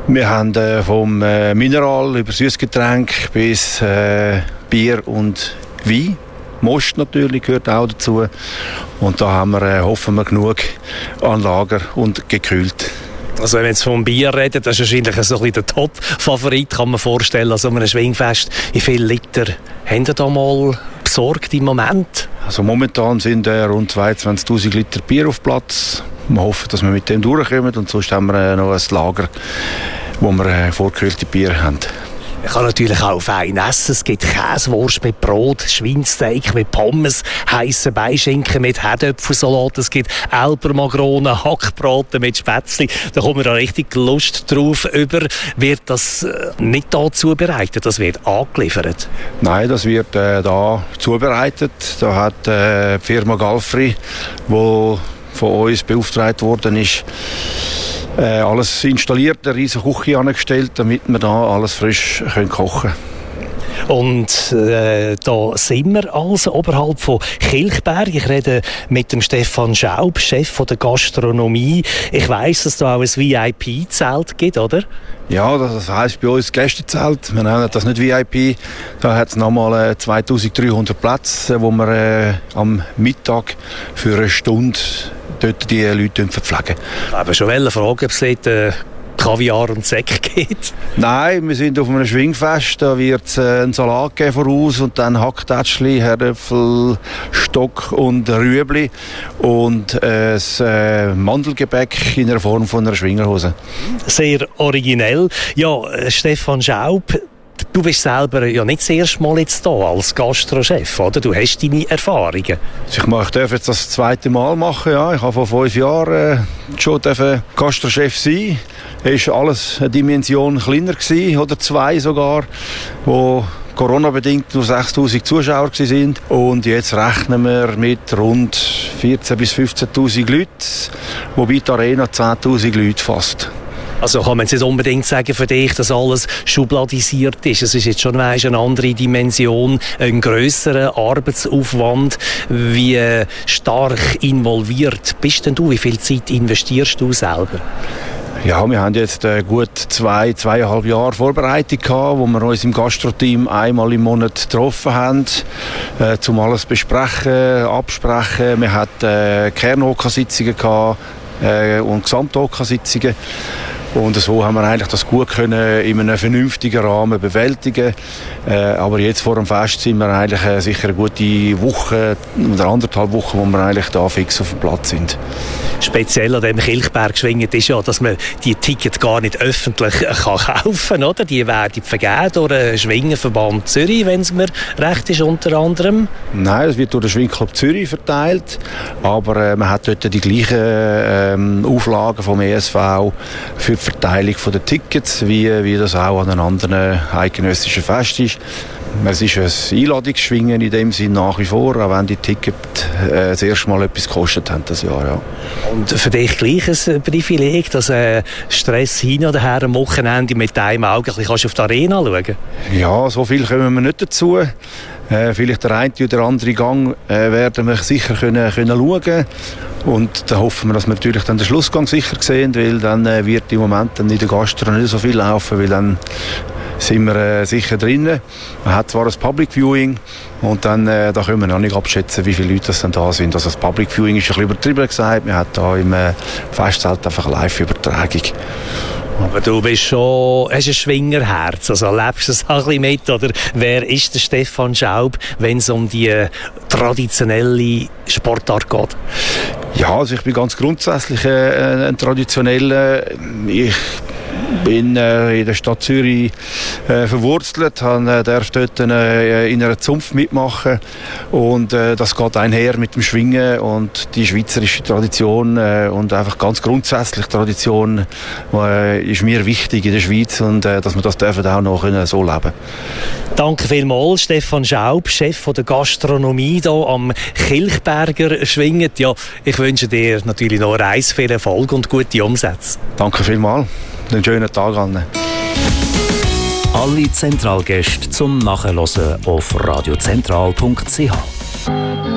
Wir haben vom Mineral über Süßgetränk bis Bier und Wein. Most natürlich gehört auch dazu. Und da haben wir, hoffen wir, genug an Lager und gekühlt. Also wenn wir jetzt vom Bier reden, das ist wahrscheinlich so ein bisschen der Top-Favorit, kann man vorstellen, also einem Schwingfest. Wie viele Liter haben ihr da mal besorgt im Moment? Also momentan sind rund 22'000 Liter Bier auf Platz. Wir hoffen, dass wir mit dem durchkommen und sonst haben wir noch ein Lager, wo wir vorgekühlte Bier haben. Man kann natürlich auch fein essen. Es gibt Käsewurst mit Brot, Schweinsteak mit Pommes, heissen Beischinken mit Herdöpfelsalat. Es gibt Elbermagronen, Hackbraten mit Spätzli. Da kommt man da richtig Lust drauf über. Wird das nicht da zubereitet? Das wird angeliefert? Nein, das wird da zubereitet. Da hat die Firma Galfri, die von uns beauftragt worden ist, alles installiert, eine riesige Küche angestellt, damit wir da alles frisch kochen können. Und da sind wir also oberhalb von Kilchberg. Ich rede mit dem Stefan Schaub, Chef von der Gastronomie. Ich weiss, dass da auch ein VIP-Zelt gibt, oder? Ja, das heisst bei uns Gästezelt. Wir nennen das nicht VIP. Da hat es nochmal 2300 Plätze, wo wir am Mittag für eine Stunde dort die Leute verpflegen. Ich habe schon fragen, ob es dort Kaviar und Sekt gibt. Nein, wir sind auf einem Schwingfest. Da wird es einen Salat geben voraus und dann Hacktätschli, Herdöpfel, Stock und Rüebli und ein Mandelgebäck in der Form von einer Schwingerhose. Sehr originell. Ja, Stefan Schaub, du bist selber ja nicht das erste Mal jetzt hier als Gastrochef, oder? Du hast deine Erfahrungen. Ich darf jetzt das zweite Mal machen. Ja. Ich habe vor 5 Jahren schon Gastrochef sein. Es war alles eine Dimension kleiner gewesen, oder 2 sogar, wo Corona-bedingt nur 6'000 Zuschauer waren. Und jetzt rechnen wir mit rund 14'000 bis 15'000 Leuten, wobei die Arena 10'000 Leute fasst. Also kann man jetzt nicht unbedingt sagen für dich, dass alles schubladisiert ist. Es ist jetzt schon eine andere Dimension, ein grösserer Arbeitsaufwand. Wie stark involviert bist denn du? Wie viel Zeit investierst du selber? Ja, wir haben jetzt gut 2,5 Jahre Vorbereitung gehabt, wo wir uns im Gastro-Team einmal im Monat getroffen haben, um alles besprechen, absprechen. Wir hatten Kern-OK-Sitzungen gehabt und Gesamt-OK-Sitzungen. Und so haben wir eigentlich das gut können in einem vernünftigen Rahmen bewältigen. Aber jetzt vor dem Fest sind wir eigentlich sicher eine gute Woche oder 1,5 Wochen, wo wir eigentlich da fix auf dem Platz sind. Speziell an dem Kilchberg schwingen ist ja, dass man die Tickets gar nicht öffentlich kaufen kann, oder? Die werden vergeben durch den Schwingenverband Zürich, wenn es mir recht ist, unter anderem. Nein, es wird durch den Schwingclub Zürich verteilt, aber man hat dort die gleichen Auflagen vom ESV für die Verteilung der Tickets, wie das auch an einem anderen eidgenössischen Fest ist. Es ist ein Einladungsschwingen in dem Sinn nach wie vor, auch wenn die Tickets das erste Mal etwas gekostet haben das Jahr. Ja. Und für dich gleich ein Privileg, dass Stress hin oder her am Wochenende mit einem Auge kannst du auf die Arena schauen? Ja, so viel kommen wir nicht dazu. Vielleicht der eine oder andere Gang werden wir sicher können schauen. Und da hoffen wir, dass wir natürlich dann den Schlussgang sicher sehen, weil dann wird im Moment dann in der Gastro nicht so viel laufen, weil dann sind wir sicher drinnen. Man hat zwar ein Public Viewing und dann da können wir noch nicht abschätzen, wie viele Leute das dann da sind. Also das Public Viewing ist ein bisschen übertrieben gesagt. Wir haben da im Festzelt einfach eine Live-Übertragung. Aber du bist schon, hast ein Schwingerherz, also lebst du es auch ein bisschen mit, oder wer ist der Stefan Schaub, wenn es um die traditionelle Sportart geht? Ja, also ich bin ganz grundsätzlich ein Traditioneller. Ich bin in der Stadt Zürich verwurzelt, darf dort in einer Zunft mitmachen und das geht einher mit dem Schwingen und die schweizerische Tradition und einfach ganz grundsätzlich Tradition ist mir wichtig in der Schweiz und dass wir das dürfen auch noch so leben. Danke vielmals, Stefan Schaub, Chef von der Gastronomie hier am Kilchberger Schwingen. Ja, ich wünsche dir natürlich noch Reis, viel Erfolg und gute Umsätze. Danke vielmals. Einen schönen Tag an. Alle Zentralgäste zum Nachhören auf radiozentral.ch.